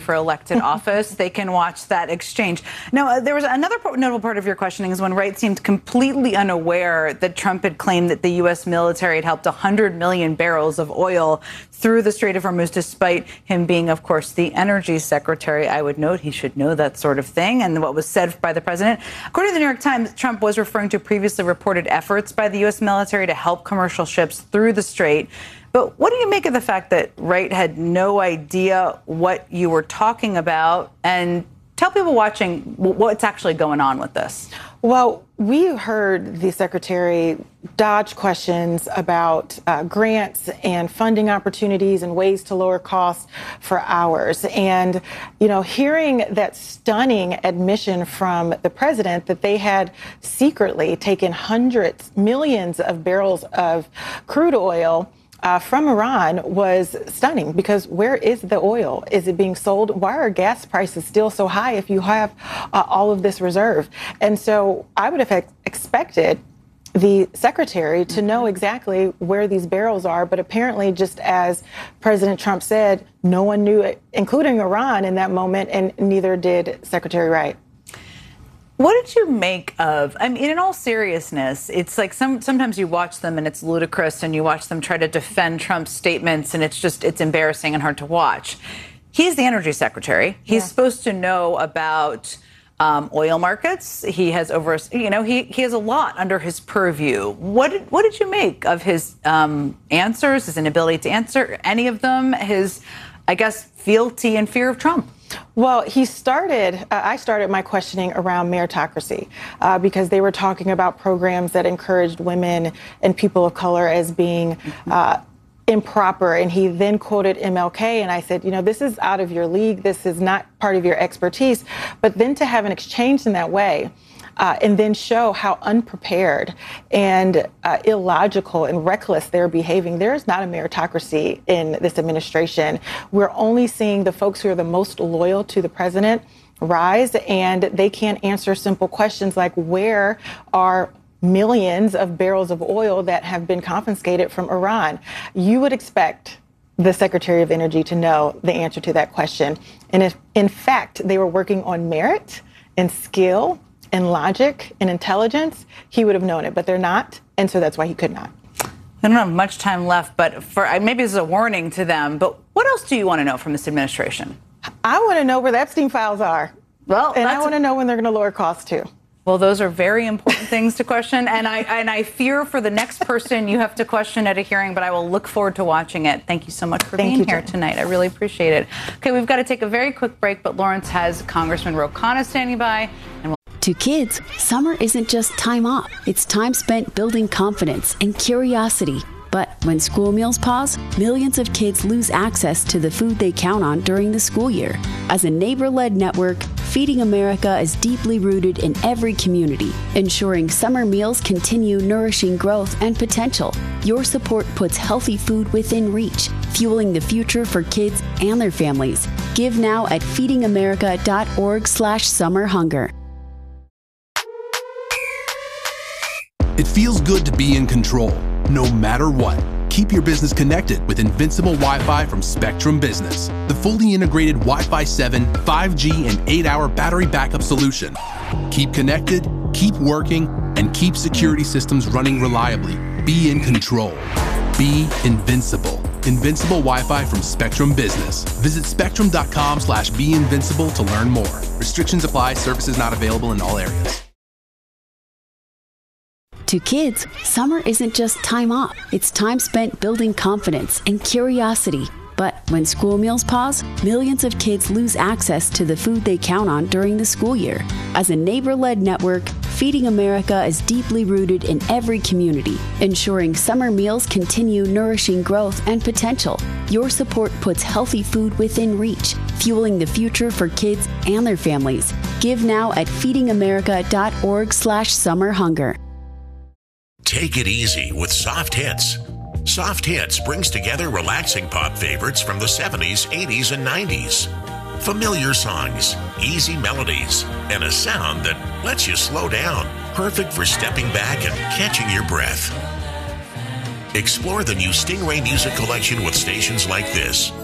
for elected office, they can watch that exchange. Now, there was another notable part of your questioning is when Wright seemed completely unaware that Trump had claimed that the U.S. military had helped 100 million barrels of oil through the Strait of Hormuz, despite him being, of course, the energy secretary. I would note he should know that sort of thing and what was said by the president. According to the New York Times, Trump was referring to previously reported efforts by the U.S. military to help commercial ships through the Strait. But what do you make of the fact that Wright had no idea what you were talking about? And tell people watching what's actually going on with this. Well, we heard the secretary dodge questions about grants and funding opportunities and ways to lower costs for hours. And, you know, hearing that stunning admission from the president that they had secretly taken millions of barrels of crude oil from Iran was stunning, because where is the oil? Is it being sold? Why are gas prices still so high if you have all of this reserve? And so I would have expected the secretary to know exactly where these barrels are. But apparently, just as President Trump said, no one knew it, including Iran in that moment, and neither did Secretary Wright. What did you make of, I mean, in all seriousness, it's like sometimes you watch them and it's ludicrous, and you watch them try to defend Trump's statements and it's embarrassing and hard to watch. He's the energy secretary. He's supposed to know about oil markets. He has he has a lot under his purview. What did you make of his answers, his inability to answer any of them, his, I guess, fealty and fear of Trump? Well, I started my questioning around meritocracy because they were talking about programs that encouraged women and people of color as being improper. And he then quoted MLK. And I said, you know, this is out of your league. This is not part of your expertise. But then to have an exchange in that way and then show how unprepared and illogical and reckless they're behaving. There is not a meritocracy in this administration. We're only seeing the folks who are the most loyal to the president rise, and they can't answer simple questions like, where are millions of barrels of oil that have been confiscated from Iran? You would expect the Secretary of Energy to know the answer to that question. And if, in fact, they were working on merit and skill and logic and intelligence, he would have known it, but they're not. And so that's why he could not. I don't have much time left, but maybe this is a warning to them, but what else do you want to know from this administration? I want to know where the Epstein files are. Well, and I want to know when they're going to lower costs too. Well, those are very important things to question, and I fear for the next person you have to question at a hearing, but I will look forward to watching it. Thank you so much for being here tonight. I really appreciate it. Okay, we've got to take a very quick break, but Lawrence has Congressman Ro Khanna standing by. And to kids, summer isn't just time off. It's time spent building confidence and curiosity. But when school meals pause, millions of kids lose access to the food they count on during the school year. As a neighbor-led network, Feeding America is deeply rooted in every community, ensuring summer meals continue nourishing growth and potential. Your support puts healthy food within reach, fueling the future for kids and their families. Give now at feedingamerica.org/summerhunger. It feels good to be in control, no matter what. Keep your business connected with Invincible Wi-Fi from Spectrum Business, the fully integrated Wi-Fi 7, 5G, and 8-hour battery backup solution. Keep connected, keep working, and keep security systems running reliably. Be in control. Be invincible. Invincible Wi-Fi from Spectrum Business. Visit spectrum.com/beinvincible to learn more. Restrictions apply. Services not available in all areas. To kids, summer isn't just time off. It's time spent building confidence and curiosity. But when school meals pause, millions of kids lose access to the food they count on during the school year. As a neighbor-led network, Feeding America is deeply rooted in every community, ensuring summer meals continue nourishing growth and potential. Your support puts healthy food within reach, fueling the future for kids and their families. Give now at feedingamerica.org/summerhunger. Take it easy with Soft Hits. Soft Hits brings together relaxing pop favorites from the 70s, 80s, and 90s. Familiar songs, easy melodies, and a sound that lets you slow down. Perfect for stepping back and catching your breath. Explore the new Stingray Music Collection with stations like this.